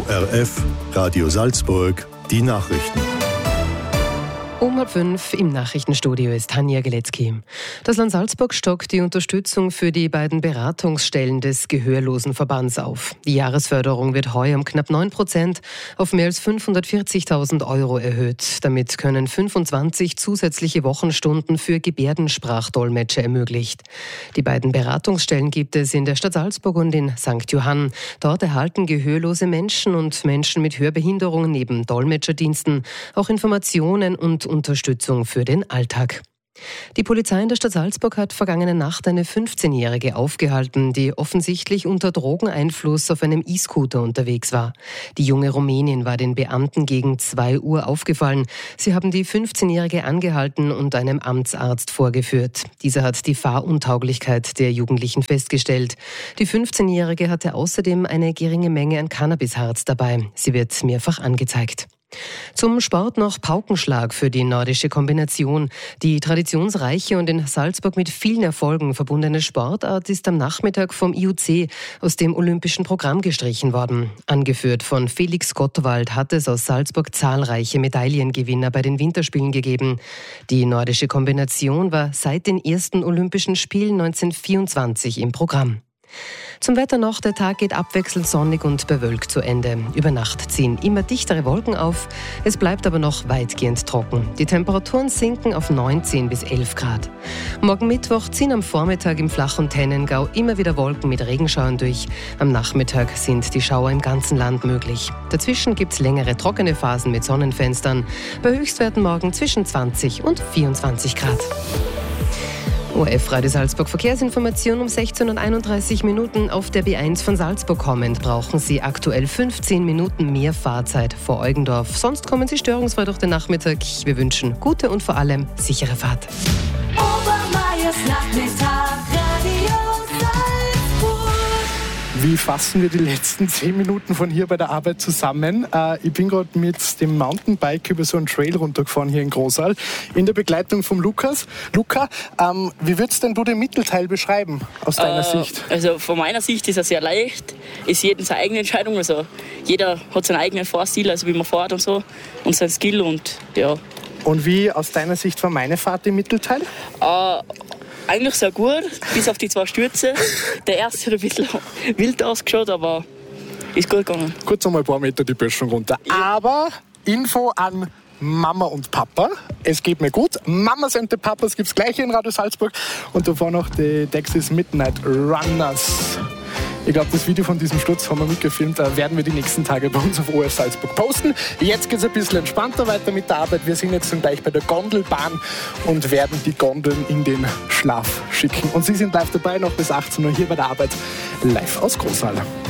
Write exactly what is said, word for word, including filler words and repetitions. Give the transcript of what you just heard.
O R F, Radio Salzburg, die Nachrichten. Um halb fünf im Nachrichtenstudio ist Tanja Geletzky. Das Land Salzburg stockt die Unterstützung für die beiden Beratungsstellen des Gehörlosenverbands auf. Die Jahresförderung wird heuer um knapp neun Prozent auf mehr als fünfhundertvierzigtausend Euro erhöht. Damit können fünfundzwanzig zusätzliche Wochenstunden für Gebärdensprachdolmetscher ermöglicht. Die beiden Beratungsstellen gibt es in der Stadt Salzburg und in Sankt Johann. Dort erhalten gehörlose Menschen und Menschen mit Hörbehinderungen neben Dolmetscherdiensten auch Informationen und Unterstützung für den Alltag. Die Polizei in der Stadt Salzburg hat vergangene Nacht eine fünfzehnjährige aufgehalten, die offensichtlich unter Drogeneinfluss auf einem E-Scooter unterwegs war. Die junge Rumänin war den Beamten gegen zwei Uhr aufgefallen. Sie haben die fünfzehnjährige angehalten und einem Amtsarzt vorgeführt. Dieser hat die Fahruntauglichkeit der Jugendlichen festgestellt. Die fünfzehnjährige hatte außerdem eine geringe Menge an Cannabisharz dabei. Sie wird mehrfach angezeigt. Zum Sport noch Paukenschlag für die nordische Kombination. Die traditionsreiche und in Salzburg mit vielen Erfolgen verbundene Sportart ist am Nachmittag vom I U C aus dem olympischen Programm gestrichen worden. Angeführt von Felix Gottwald hat es aus Salzburg zahlreiche Medaillengewinner bei den Winterspielen gegeben. Die nordische Kombination war seit den ersten Olympischen Spielen neunzehnhundertvierundzwanzig im Programm. Zum Wetter noch, der Tag geht abwechselnd sonnig und bewölkt zu Ende. Über Nacht ziehen immer dichtere Wolken auf, es bleibt aber noch weitgehend trocken. Die Temperaturen sinken auf neunzehn bis elf Grad. Morgen Mittwoch ziehen am Vormittag im flachen Tennengau immer wieder Wolken mit Regenschauern durch. Am Nachmittag sind die Schauer im ganzen Land möglich. Dazwischen gibt es längere trockene Phasen mit Sonnenfenstern. Bei Höchstwerten morgen zwischen zwanzig und vierundzwanzig Grad. O R F Radio Salzburg Verkehrsinformation um sechzehn Uhr einunddreißig Minuten. Auf der B eins von Salzburg kommend brauchen Sie aktuell fünfzehn Minuten mehr Fahrzeit vor Eugendorf. Sonst kommen Sie störungsfrei durch den Nachmittag. Wir wünschen gute und vor allem sichere Fahrt. Obermeiers Nachmittag, Radio Salzburg. Wie fassen wir die letzten zehn Minuten von hier bei der Arbeit zusammen? Äh, ich bin gerade mit dem Mountainbike über so einen Trail runtergefahren hier in Großal in der Begleitung von Lukas. Luca, ähm, wie würdest denn du den Mittelteil beschreiben aus deiner äh, Sicht? Also von meiner Sicht ist er sehr leicht, ist jedem seine eigene Entscheidung. Also jeder hat seinen eigenen Fahrstil, also wie man fährt und so und sein Skill und ja. Und wie aus deiner Sicht war meine Fahrt im Mittelteil? Äh, Eigentlich sehr gut, bis auf die zwei Stürze. Der erste hat ein bisschen wild ausgeschaut, aber ist gut gegangen. Kurz einmal ein paar Meter die Böschung runter. Ja. Aber Info an Mama und Papa. Es geht mir gut. Mamas and the Papas gibt es gleich in Radio Salzburg. Und davor noch die Dexys Midnight Runners. Ich glaube, das Video von diesem Sturz haben wir mitgefilmt. Da werden wir die nächsten Tage bei uns auf O R F Salzburg posten. Jetzt geht es ein bisschen entspannter weiter mit der Arbeit. Wir sind jetzt gleich bei der Gondelbahn und werden die Gondeln in den Schlaf schicken. Und Sie sind live dabei, noch bis achtzehn Uhr hier bei der Arbeit, live aus Großal.